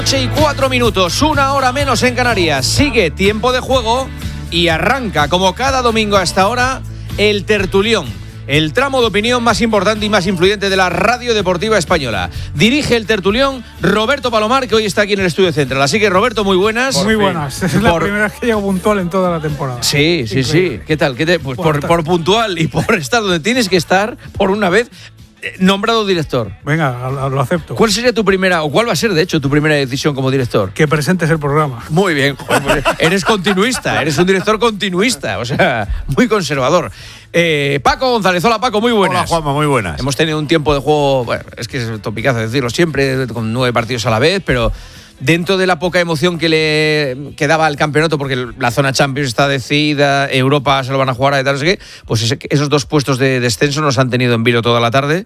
8:04, 1 hora menos en Canarias. Sigue tiempo de juego y arranca, como cada domingo hasta ahora, el tertulión. El tramo de opinión más importante y más influyente de la radio deportiva española. Dirige el tertulión Roberto Palomar, que hoy está aquí en el estudio central. Así que, Roberto, muy buenas. Muy buenas. Es la primera vez que llego puntual en toda la temporada. Sí. ¿Qué tal? Pues por puntual y por estar donde tienes que estar, por una vez, nombrado director. Venga, lo acepto. ¿Cuál sería tu primera, o cuál va a ser, de hecho, tu primera decisión como director? Que presentes el programa. Muy bien. Pues eres continuista, eres un director continuista, o sea, muy conservador. Paco González, hola Paco, muy buenas. Hola Juanma, muy buenas. Hemos tenido un tiempo de juego, bueno, es que es topicazo decirlo siempre, con 9 partidos a la vez, pero dentro de la poca emoción que le quedaba al campeonato, porque la zona Champions está decidida, Europa se lo van a jugar y tal, no sé qué, pues esos 2 puestos de descenso nos han tenido en vilo toda la tarde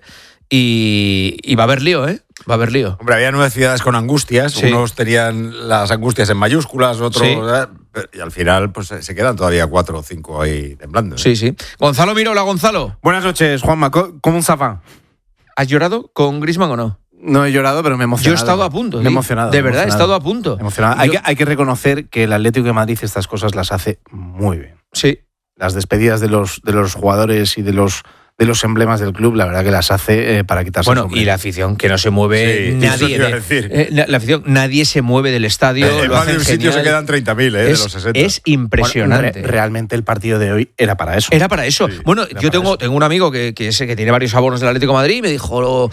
y va a haber lío, ¿eh? Va a haber lío. Hombre, había 9 ciudades con angustias, sí. Unos tenían las angustias en mayúsculas, otros... Sí. Y al final pues se quedan todavía 4 o 5 ahí temblando. Sí. Gonzalo Miró, hola Gonzalo. Buenas noches, Juanma. ¿Cómo se va? ¿Has llorado con Griezmann o no? No he llorado, pero me he emocionado. Yo he estado a punto. Me he emocionado. De verdad, he estado a punto. Emocionado. Hay que reconocer que el Atlético de Madrid estas cosas las hace muy bien. Sí. Las despedidas de los jugadores y de los emblemas del club, la verdad que las hace para quitarse el sombrero. Y la afición, que no se mueve nadie. La afición, nadie se mueve del estadio. En más de un sitio se quedan 30.000 de los 60. Es impresionante. Bueno, realmente el partido de hoy era para eso. Era para eso. Sí, bueno, yo tengo un amigo que tiene varios abonos del Atlético de Madrid y me dijo,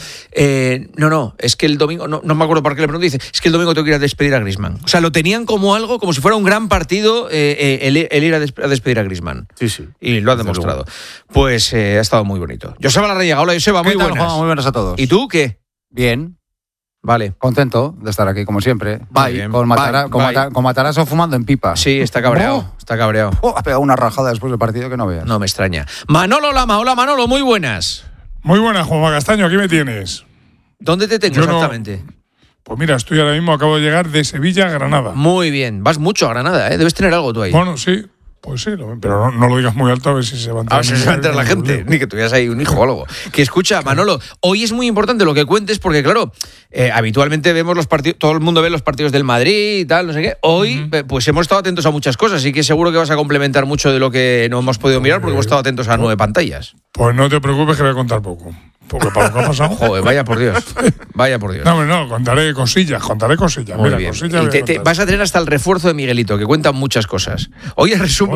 no, es que el domingo, no me acuerdo por qué le pregunté, dice, es que el domingo tengo que ir a despedir a Griezmann. O sea, lo tenían como algo, como si fuera un gran partido el ir a despedir a Griezmann. Sí. Y lo ha demostrado. Pues ha estado muy bonito. Joseba Larrañaga, hola Joseba, muy buenas. Juan, muy buenas a todos. ¿Y tú qué? Bien. Vale. Contento de estar aquí, como siempre. Bye. Con Matarazzo fumando en pipa. Sí, está cabreado. Ha pegado una rajada después del partido que no veas. No me extraña. Manolo Lama, hola Manolo, muy buenas. Muy buenas, Juanma Castaño, aquí me tienes. ¿Dónde te tengo exactamente? Pues mira, estoy ahora mismo, acabo de llegar de Sevilla a Granada. Muy bien, vas mucho a Granada, ¿eh? Debes tener algo tú ahí. Bueno, sí. Pues sí, pero no lo digas muy alto a ver si se va a enterar. A ver si se va a enterar la gente, ni que tuvieras ahí un hijo o algo. Que escucha, Manolo, hoy es muy importante lo que cuentes porque, claro, habitualmente vemos los partidos, todo el mundo ve los partidos del Madrid y tal, no sé qué. Hoy, pues hemos estado atentos a muchas cosas, así que seguro que vas a complementar mucho de lo que no hemos podido mirar porque hemos estado atentos a 9 pantallas. Pues no te preocupes que voy a contar poco. Porque para lo que ha pasado. Joder, vaya por Dios. No, contaré cosillas. Muy mira, bien. Cosillas Y vas a tener hasta el refuerzo de Miguelito, que cuenta muchas cosas. Hoy ha resumido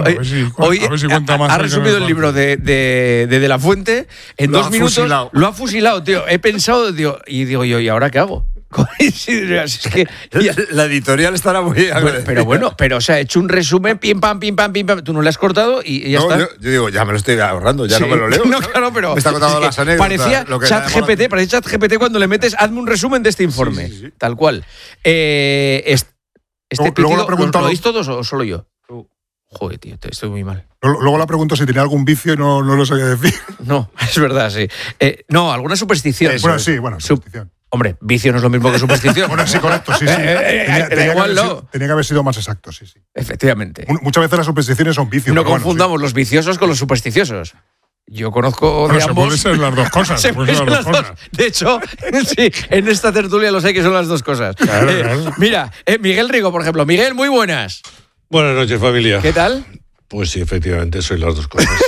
el libro de la Fuente en 2 minutos. Lo ha fusilado, tío. He pensado, tío, y digo yo, ¿y ahora qué hago? Es que la editorial estará muy pero o sea, he hecho un resumen, pim pam, tú no le has cortado y ya está. Yo digo, ya me lo estoy ahorrando, ya no me lo leo. No, claro, pero me está contando las anécdotas. Parecía ChatGPT cuando le metes, hazme un resumen de este informe. Sí. Tal cual. Este pitido, ¿lo oís todos o solo yo? Joder, tío, estoy muy mal. Luego le pregunto si tenía algún vicio y no lo sabía decir. No, es verdad, sí. No, alguna superstición. Superstición. Hombre, vicio no es lo mismo que superstición. Bueno, sí, correcto, sí. Tenía que haber sido más exacto, sí. Efectivamente. Muchas veces las supersticiones son vicios. No confundamos los viciosos con los supersticiosos. Yo conozco de ambos. Se pueden ser las dos cosas. De hecho, sí, en esta tertulia lo sé que son las dos cosas. Claro. Mira, Miguel Rigo, por ejemplo. Miguel, muy buenas. Buenas noches, familia. ¿Qué tal? Pues sí, efectivamente, soy las dos cosas.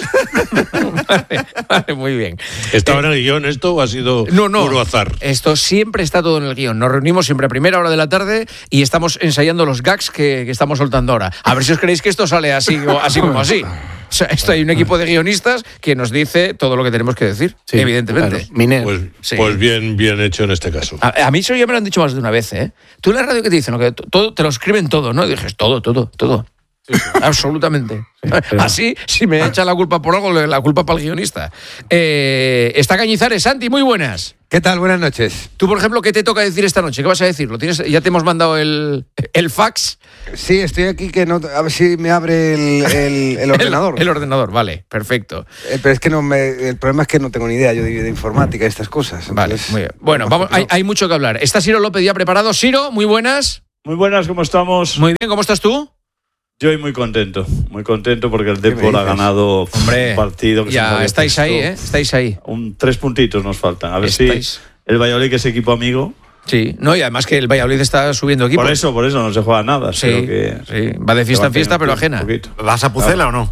Vale, muy bien. ¿Estaba en el guión esto o ha sido puro azar? Esto siempre está todo en el guión. Nos reunimos siempre a primera hora de la tarde y estamos ensayando los gags que estamos soltando ahora. A ver si os creéis que esto sale así como así. O sea, esto hay un equipo de guionistas que nos dice todo lo que tenemos que decir, evidentemente. Claro. Pues bien hecho en este caso. A mí eso ya me lo han dicho más de una vez, ¿eh? Tú en la radio, ¿qué te dicen? ¿No? Que todo, te lo escriben todo, ¿no? Y dices, todo. Sí. Absolutamente. Sí, así, si me echan la culpa por algo, la culpa para el guionista. Está Cañizares. Santi, muy buenas. ¿Qué tal? Buenas noches. Tú, por ejemplo, ¿qué te toca decir esta noche? ¿Qué vas a decir? ¿Ya te hemos mandado el fax? Sí, estoy aquí, a ver si me abre el ordenador. El ordenador, vale, perfecto. Pero es que el problema es que no tengo ni idea yo de informática y estas cosas. Vale, muy bien. Bueno, vamos, hay mucho que hablar. Está Ciro López ya preparado. Ciro, muy buenas. Muy buenas, ¿cómo estamos? Muy bien, ¿cómo estás tú? Yo muy contento porque el Depor ha ganado un partido que ya estáis ahí, ¿eh? Estáis ahí. 3 puntitos nos faltan. A ver si el Valladolid, que es equipo amigo, Sí, no, y además que el Valladolid está subiendo equipos. Por eso no se juega nada. Sí, va de fiesta en fiesta, pero ajena. ¿Vas a Pucela o no?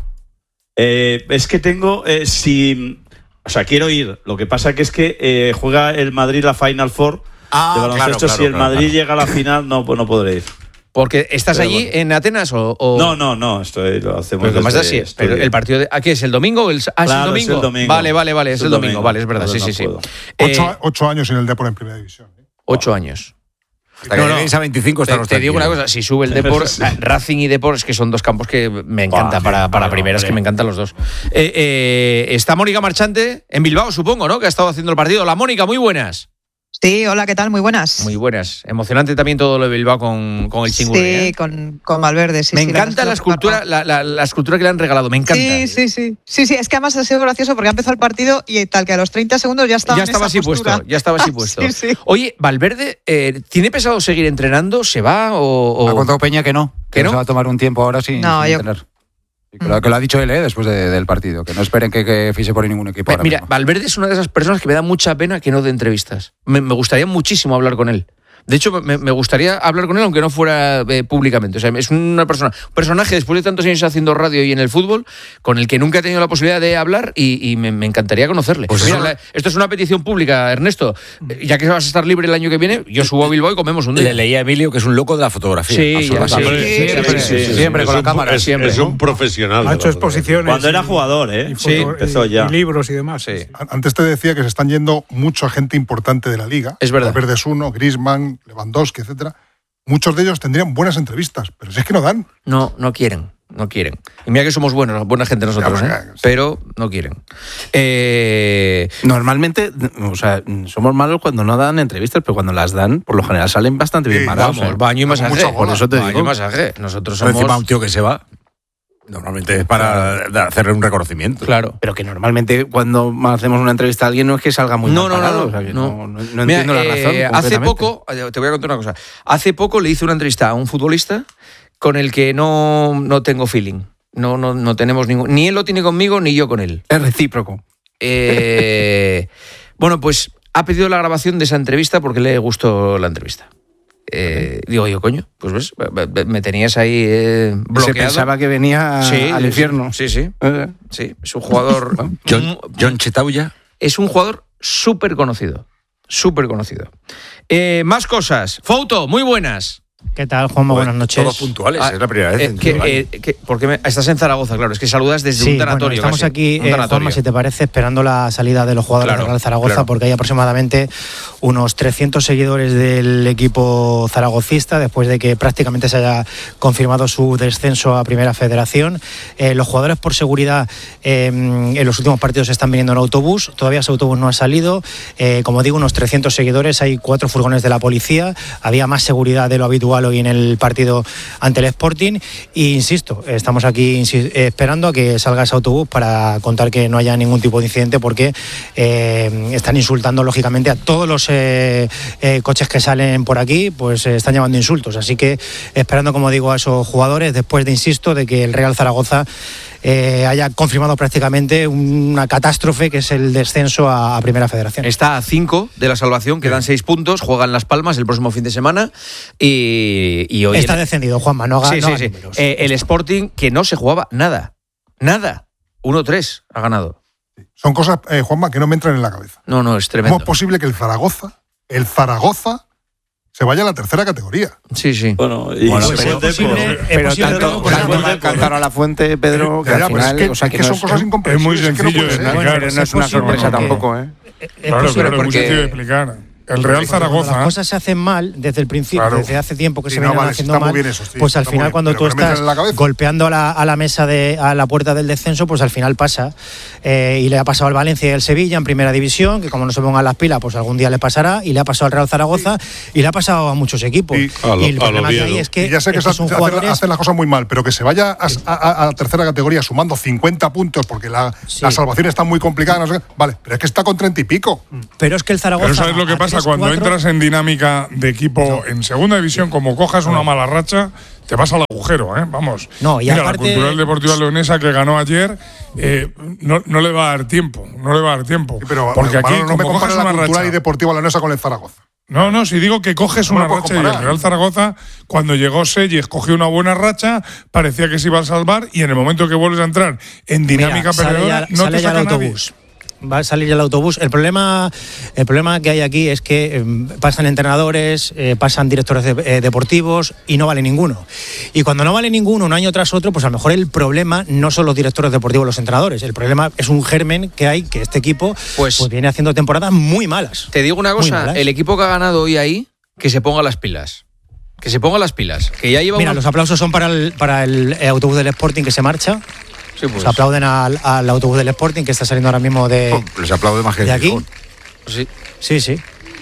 Es que tengo... O sea, quiero ir. Lo que pasa que es que juega el Madrid la Final Four de baloncesto. Si el Madrid llega a la final, no podré ir. Porque estás allí en Atenas o... No, lo hacemos pero desde... Pero el partido de... ¿Aquí es el domingo? ¿Es el domingo? Es el domingo. Vale, es el domingo. Vale, es verdad, sí. 8 años en el Depor en primera división. 8 años. Hasta que lleguéis a 25 estamos te digo una cosa, si sube el Depor, Racing y Depor es que son dos campos que me encantan para primeras, que me encantan los dos. Está Mónica Marchante en Bilbao, supongo, ¿no? Que ha estado haciendo el partido. Hola, Mónica, muy buenas. Sí, hola, ¿qué tal? Muy buenas. Muy buenas. Emocionante también todo lo de Bilbao con el Chingurri. Sí, con Valverde, sí. Me encanta la escultura, la escultura que le han regalado, me encanta. Sí, es que además ha sido gracioso porque ha empezado el partido y tal que a los 30 segundos ya estaba así puesto. Sí. Oye, Valverde, ¿tiene pensado seguir entrenando? ¿Se va o...? Ha contado Peña que no. Que no se va a tomar un tiempo ahora sin entrenar. Que lo ha dicho él después del partido, que no esperen que fiche por ningún equipo. Mira, Valverde es una de esas personas que me da mucha pena que no dé entrevistas. Me gustaría muchísimo hablar con él. De hecho, me gustaría hablar con él aunque no fuera públicamente. O sea, es un personaje después de tantos años haciendo radio y en el fútbol, con el que nunca he tenido la posibilidad de hablar y me encantaría conocerle. Pues mira, esto es una petición pública, Ernesto. Ya que vas a estar libre el año que viene, yo subo a Bilbao y comemos un día. Le leí a Emilio que es un loco de la fotografía. Siempre con la cámara. Es un profesional. Ha hecho exposiciones. Cuando era jugador, empezó ya. Y libros y demás. Sí. Antes te decía que se están yendo mucha gente importante de la liga. Es verdad. Valverde es uno, Griezmann, Lewandowski, etcétera. Muchos de ellos tendrían buenas entrevistas, pero si es que no dan. No quieren. Y mira que somos buena gente nosotros, pero no quieren. Normalmente, o sea, somos malos cuando no dan entrevistas, pero cuando las dan, por lo general salen bastante bien parados. Vamos, baño y masaje. Por eso te digo. Baño y masaje. Nosotros somos... Encima un tío que se va, normalmente es para hacerle un reconocimiento. Claro. Pero que normalmente cuando hacemos una entrevista a alguien no es que salga muy mal parado. O sea, no entiendo la razón. Hace poco, te voy a contar una cosa. Hace poco le hice una entrevista a un futbolista con el que no tengo feeling. No tenemos ningún... Ni él lo tiene conmigo, ni yo con él. Es recíproco. Bueno, pues ha pedido la grabación de esa entrevista porque le gustó la entrevista. Digo yo, coño, pues ves, me tenías ahí bloqueado. Se pensaba que venía al infierno. Sí, es un jugador... John Chetauya. Es un jugador súper conocido. Más cosas. Fouto, muy buenas. ¿Qué tal, Juanma? Buenas noches. Todos puntuales, es la primera vez. Porque estás en Zaragoza, claro, es que saludas desde un tanatorio. Estamos aquí, Juanma, si te parece, esperando la salida de los jugadores del Real Zaragoza, porque hay aproximadamente unos 300 seguidores del equipo zaragocista, después de que prácticamente se haya confirmado su descenso a Primera Federación. Los jugadores, por seguridad, en los últimos partidos están viniendo en autobús, todavía ese autobús no ha salido. Como digo, unos 300 seguidores, hay 4 furgones de la policía, había más seguridad de lo habitual hoy en el partido ante el Sporting e insisto, estamos aquí esperando a que salga ese autobús para contar que no haya ningún tipo de incidente porque están insultando lógicamente a todos los coches que salen por aquí, pues están llamando insultos, así que esperando, como digo, a esos jugadores después de, insisto, de que el Real Zaragoza haya confirmado prácticamente una catástrofe que es el descenso a Primera Federación. Está a 5 de la salvación, quedan 6 puntos, juegan Las Palmas el próximo fin de semana y hoy... Está descendido, Juanma, no haga números. El Sporting, que no se jugaba nada, 1-3 ha ganado. Son cosas, Juanma, que no me entran en la cabeza. No, es tremendo. ¿Cómo es posible que el Zaragoza se vaya a la tercera categoría? Sí. Bueno, pero tanto cantar a la fuente, Pedro, que al final... que son cosas incomprensibles. Es muy sencillo de explicar. No es una sorpresa tampoco, Claro, es muy sencillo de explicar. El Real Zaragoza... Las cosas se hacen mal desde el principio, desde hace tiempo que se vienen haciendo mal, pues al final cuando tú estás golpeando a la mesa a la puerta del descenso, pues al final pasa. Y le ha pasado al Valencia y al Sevilla en Primera División, que como no se pongan las pilas, pues algún día le pasará, y le ha pasado al Real Zaragoza, y le ha pasado a muchos equipos. Y el problema que hay es que... Y ya sé que hacen las cosas muy mal, pero que se vaya a tercera categoría sumando 50 puntos, porque la salvación está muy complicada, no sé, vale, pero es que está con 30 y pico. Pero es que el Zaragoza... Pero ¿sabes lo que pasa? Cuando entras en dinámica de equipo en segunda división, como cojas una mala racha, te vas al agujero, vamos. No, y mira, aparte, la Cultural Deportiva Leonesa que ganó ayer, no le va a dar tiempo. Sí, pero porque aquí no me como compares cojas la una Cultural racha, y Deportiva Leonesa con el Zaragoza. No, si digo que coges una racha y el Real Zaragoza, cuando llegó Selles, cogió una buena racha, parecía que se iba a salvar y en el momento que vuelves a entrar en dinámica perdedora, no te saca nadie. Va a salir el autobús. El problema que hay aquí es que pasan entrenadores, pasan directores deportivos y no vale ninguno. Y cuando no vale ninguno un año tras otro, pues a lo mejor el problema no son los directores deportivos, los entrenadores. El problema es un germen que hay, que este equipo pues viene haciendo temporadas muy malas. Te digo una cosa, el equipo que ha ganado hoy ahí, que se ponga las pilas. Que se ponga las pilas. Que ya lleva los aplausos son para el autobús del Sporting que se marcha. Sí, pues. Se aplauden al autobús del Sporting que está saliendo ahora mismo de. Les aplaude más gente de aquí. Sí.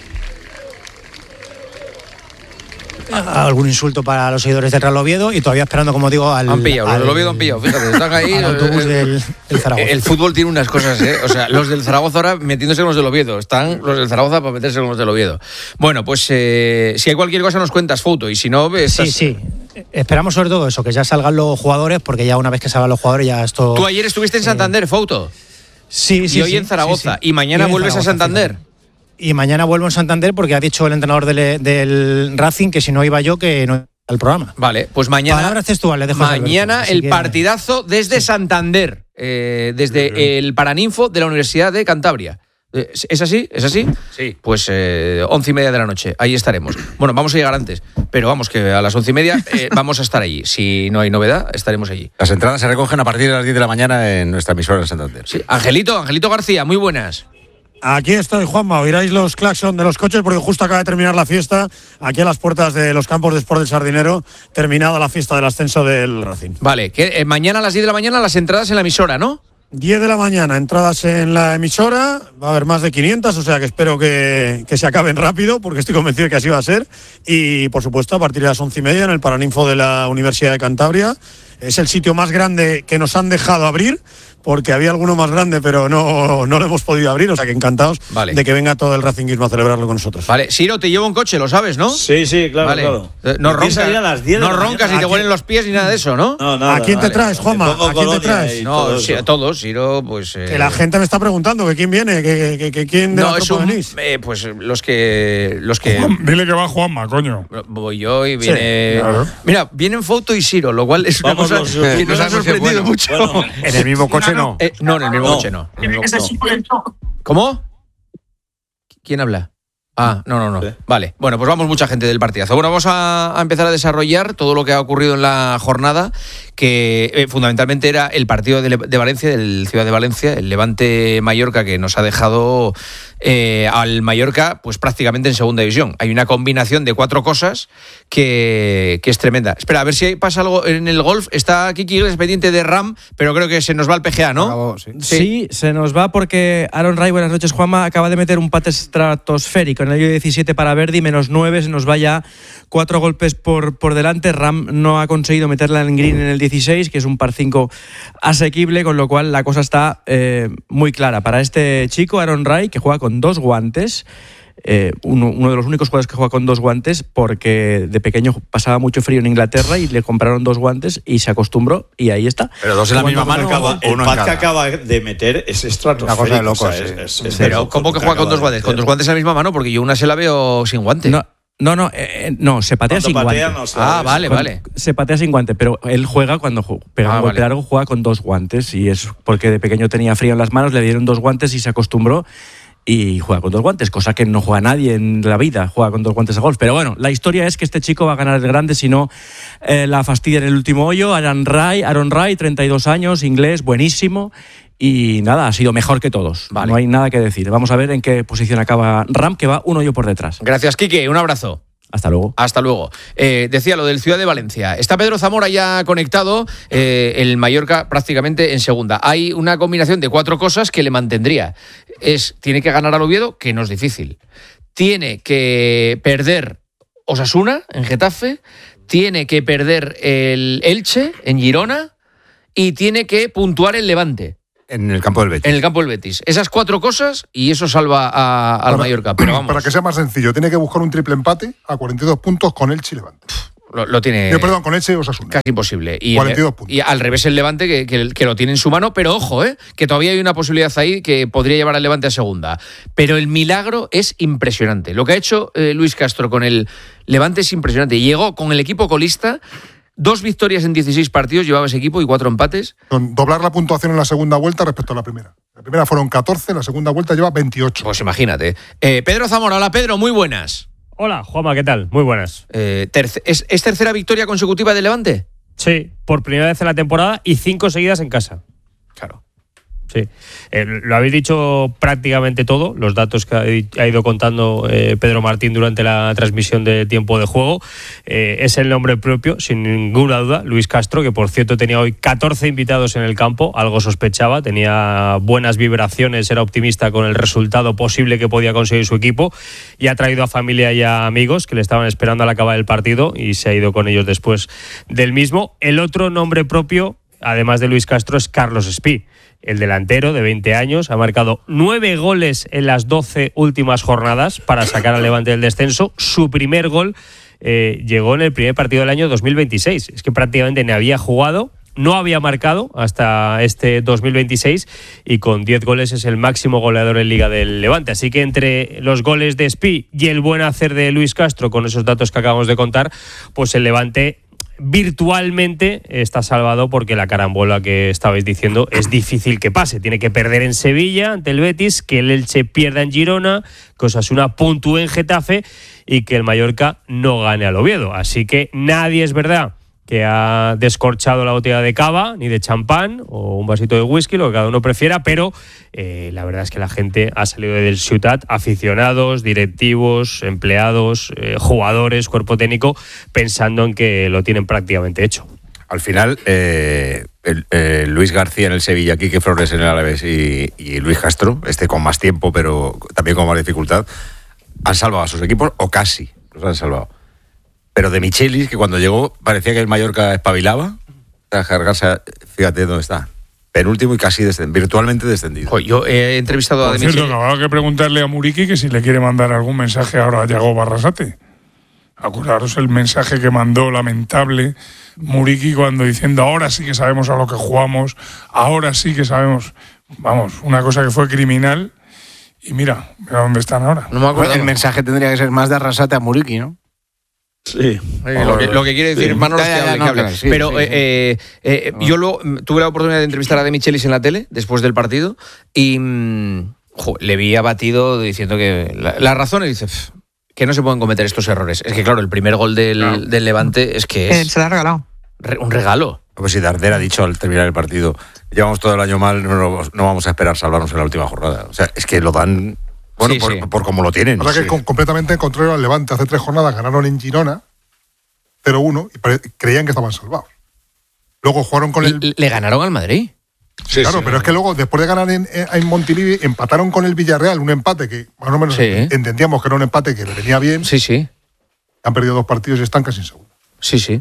Algún insulto para los seguidores del Real Oviedo y todavía esperando, como digo, al. Han pillado, los del Oviedo han pillado, fíjate, están ahí. El autobús del Zaragoza. El fútbol tiene unas cosas, O sea, los del Zaragoza ahora metiéndose con los del Oviedo. Están los del Zaragoza para meterse con los del Oviedo. Bueno, pues si hay cualquier cosa nos cuentas, Fouto, y si no. Sí. Esperamos sobre todo eso, que ya salgan los jugadores, porque ya una vez que salgan los jugadores ya esto. Tú ayer estuviste en Santander, Fouto. Sí. Y hoy en Zaragoza. Sí. Y mañana vuelves a Santander. Fíjate. Y mañana vuelvo en Santander porque ha dicho el entrenador del Racing que si no iba yo, que no al programa. Vale, pues mañana. Palabras textuales, dejo mañana el partidazo desde Santander, desde el Paraninfo de la Universidad de Cantabria. ¿Es así? Sí. Pues 11:30 de la noche, ahí estaremos. Bueno, vamos a llegar antes, pero vamos, que a las 11:30 vamos a estar allí. Si no hay novedad, estaremos allí. Las entradas se recogen a partir de las 10 de la mañana en nuestra emisora en Santander. Sí. Angelito García, muy buenas. Aquí estoy, Juanma. Oiráis los claxon de los coches porque justo acaba de terminar la fiesta aquí a las puertas de los campos de Sport del Sardinero, terminada la fiesta del ascenso del Racing. Vale, que mañana a las 10 de la mañana las entradas en la emisora, ¿no? 10 de la mañana, entradas en la emisora, va a haber más de 500, o sea que espero que se acaben rápido, porque estoy convencido de que así va a ser. Y, por supuesto, a partir de las 11:30 en el Paraninfo de la Universidad de Cantabria. Es el sitio más grande que nos han dejado abrir, porque había alguno más grande, pero no lo hemos podido abrir, o sea que encantados de que venga todo el racinguismo a celebrarlo con nosotros. Vale, Siro, te llevo un coche, lo sabes, ¿no? Sí, claro, vale. Claro. No roncas y te huelen los pies ni nada de eso, ¿no? No, ¿a quién te traes, Juanma? ¿A quién te traes? No, sí, a todos, Siro, pues... Que la gente me está preguntando que quién viene, que quién de la tropa venís. Pues los que... Dile que va Juanma, coño. Voy yo y viene... Sí, claro. Mira, vienen Fouto y Siro, lo cual es una cosa que nos ha sorprendido mucho. Bueno, en el mismo coche no. No, en el mismo coche no. ¿Cómo? ¿Quién habla? No. Vale, bueno, pues vamos mucha gente del partidazo. Bueno, vamos a empezar a desarrollar todo lo que ha ocurrido en la jornada, que fundamentalmente era el partido de Valencia, del Ciudad de Valencia, el Levante-Mallorca, que nos ha dejado al Mallorca pues prácticamente en segunda división. Hay una combinación de 4 cosas que es tremenda. Espera, a ver si pasa algo en el golf. Está Kiki Iglesias pendiente de RAM, pero creo que se nos va el PGA, ¿no? Sí, se nos va porque Aaron Rai, buenas noches, Juanma, acaba de meter un pate estratosférico en el hoyo 17 para Verdi, -9, se nos va ya 4 golpes por delante. Ram no ha conseguido meterla en green en el 16, que es un par 5 asequible, con lo cual la cosa está muy clara para este chico, Aaron Rai, que juega con 2 guantes. Uno de los únicos jugadores que juega con 2 guantes, porque de pequeño pasaba mucho frío en Inglaterra y le compraron 2 guantes y se acostumbró y ahí está. Pero 2 en la misma mano. El pad que acaba de meter es estratosférico. Una cosa de locos. Pero ¿cómo que juega con 2 guantes? Con 2 guantes en la misma mano, porque yo una se la veo sin guante. No, se patea sin guante. Vale. Se patea sin guante, pero él juega cuando pega un golpe largo, juega con 2 guantes, y es porque de pequeño tenía frío en las manos, le dieron 2 guantes y se acostumbró. Y juega con 2 guantes, cosa que no juega nadie en la vida, juega con 2 guantes de golf. Pero bueno, la historia es que este chico va a ganar el grande si no la fastidia en el último hoyo. Aaron Rai, 32 años, inglés, buenísimo. Y nada, ha sido mejor que todos. Vale. No hay nada que decir. Vamos a ver en qué posición acaba Ram, que va un hoyo por detrás. Gracias, Quique. Un abrazo. Hasta luego. Decía lo del Ciudad de Valencia. Está Pedro Zamora ya conectado, el Mallorca prácticamente en segunda. Hay una combinación de 4 cosas que le mantendría. Tiene que ganar al Oviedo, que no es difícil. Tiene que perder Osasuna en Getafe. Tiene que perder el Elche en Girona. Y tiene que puntuar el Levante. En el campo del Betis. Esas 4 cosas y eso salva al Mallorca. Pero vamos. Para que sea más sencillo, tiene que buscar un triple empate a 42 puntos con Elche y Levante. Lo tiene. Perdón, con Elche o Osasuna. Casi imposible. Y 42 puntos. Y al revés el Levante, que lo tiene en su mano, pero ojo, que todavía hay una posibilidad ahí que podría llevar al Levante a segunda. Pero el milagro es impresionante. Lo que ha hecho Luis Castro con el Levante es impresionante. Llegó con el equipo colista, 2 victorias en 16 partidos, llevaba ese equipo y 4 empates. Con doblar la puntuación en la segunda vuelta respecto a la primera. La primera fueron 14, la segunda vuelta lleva 28. Pues imagínate. Pedro Zamora, hola Pedro, muy buenas. Hola, Juanma, ¿qué tal? Muy buenas. ¿Es tercera victoria consecutiva de Levante? Sí, por primera vez en la temporada y 5 seguidas en casa. Claro. Sí. Lo habéis dicho prácticamente todo, los datos que ha ido contando Pedro Martín durante la transmisión de tiempo de juego. Es el nombre propio, sin ninguna duda, Luis Castro, que por cierto tenía hoy 14 invitados en el campo, algo sospechaba, tenía buenas vibraciones, era optimista con el resultado posible que podía conseguir su equipo y ha traído a familia y a amigos que le estaban esperando al acabar el partido y se ha ido con ellos después del mismo. El otro nombre propio, además de Luis Castro, es Carlos Espí. El delantero de 20 años ha marcado 9 goles en las 12 últimas jornadas para sacar al Levante del descenso. Su primer gol llegó en el primer partido del año 2026. Es que prácticamente ni había jugado, no había marcado hasta este 2026 y con 10 goles es el máximo goleador en Liga del Levante. Así que entre los goles de Espí y el buen hacer de Luis Castro con esos datos que acabamos de contar, pues el Levante virtualmente está salvado porque la carambola que estabais diciendo es difícil que pase. Tiene que perder en Sevilla ante el Betis, que el Elche pierda en Girona, que Osasuna puntúe en Getafe y que el Mallorca no gane al Oviedo. Así que nadie, es verdad, que ha descorchado la botella de cava, ni de champán o un vasito de whisky, lo que cada uno prefiera, pero la verdad es que la gente ha salido del Ciutat, aficionados, directivos, empleados, jugadores, cuerpo técnico, pensando en que lo tienen prácticamente hecho. Al final, Luis García en el Sevilla, Quique Flores en el Alavés y Luis Castro, con más tiempo, pero también con más dificultad, han salvado a sus equipos, o casi los han salvado. Pero de Michelis, que cuando llegó parecía que el Mallorca espabilaba, tras cargarse, fíjate dónde está. Penúltimo y casi virtualmente descendido. Yo he entrevistado a De Michelis. Por cierto, habrá que preguntarle a Muriqui que si le quiere mandar algún mensaje ahora a Yago Barrasate. Acordaros el mensaje que mandó lamentable Muriqui cuando diciendo ahora sí que sabemos a lo que jugamos, ahora sí que sabemos, vamos, una cosa que fue criminal y mira dónde están ahora. No me acuerdo. El mensaje tendría que ser más de Arrasate a Muriqui, ¿no? Sí. Lo que quiere decir Manolo es que hable. Sí, pero yo luego tuve la oportunidad de entrevistar a De Michelis en la tele después del partido y le vi abatido diciendo que las razones, dice, que no se pueden cometer estos errores. Es que claro, el primer gol del Levante es que es se lo ha regalado. Un regalo. Pues si Darder ha dicho al terminar el partido, llevamos todo el año mal, no vamos a esperar salvarnos en la última jornada. O sea, es que lo dan... Bueno, sí, por cómo lo tienen. La verdad que completamente contrario al Levante. Hace 3 jornadas ganaron en Girona 0-1 y creían que estaban salvados. Luego jugaron con ¿Le ganaron al Madrid? Sí, claro, pero es que luego, después de ganar en Montilivi, empataron con el Villarreal, un empate que más o menos entendíamos que era un empate que le venía bien. Sí, sí. Han perdido 2 partidos y están casi en segundo. Sí, sí.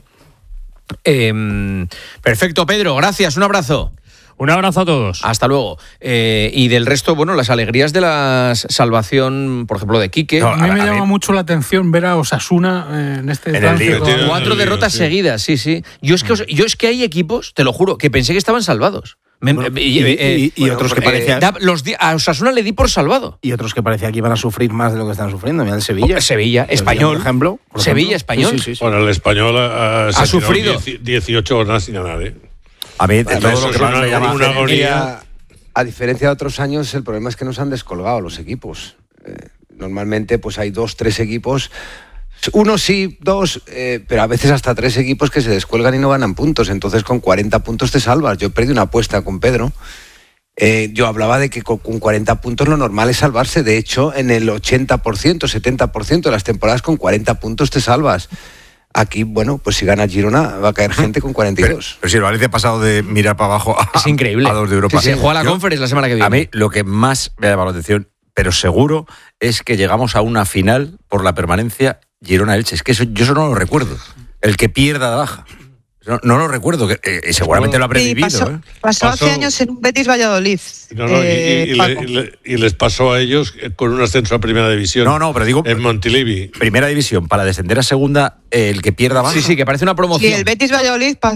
Perfecto, Pedro, gracias, un abrazo. Un abrazo a todos. Hasta luego. Y del resto, bueno, las alegrías de la salvación, por ejemplo, de Quique. No, a mí me llama mucho la atención ver a Osasuna en este trance. 4 derrotas seguidas, sí. Yo es que hay equipos, te lo juro, que pensé que estaban salvados. Y otros que parecían... a Osasuna le di por salvado. Y otros que parecía que iban a sufrir más de lo que están sufriendo. Mira el Sevilla. Español. Por ejemplo. Sevilla, Español. Sí. Bueno, el Español ha sufrido 18 horas sin ganar, A mí, todo lo que más me llama una agonía. A diferencia de otros años, el problema es que nos han descolgado los equipos. Normalmente, pues hay 2-3 equipos, uno sí, 2, pero a veces hasta 3 equipos que se descuelgan y no ganan puntos. Entonces, con 40 puntos te salvas. Yo perdí una apuesta con Pedro. Yo hablaba de que con 40 puntos lo normal es salvarse. De hecho, en el 80%, 70% de las temporadas con 40 puntos te salvas. Aquí, bueno, pues si gana Girona va a caer gente con 42. Pero si el Valencia ha pasado de mirar para abajo es increíble. A 2 de Europa. Sí, se juega la Conference la semana que viene. A mí lo que más me ha llamado la atención, pero seguro, es que llegamos a una final por la permanencia Girona-Elche. Es que yo eso no lo recuerdo. El que pierda da baja. No lo recuerdo, seguramente lo habré vivido. Pasó hace años en un Betis Valladolid. Y les pasó a ellos con un ascenso a Primera División. No, pero digo... En Montilivi. Primera División, para descender a Segunda, el que pierda baja. Sí, que parece una promoción. Sí, el Betis Valladolid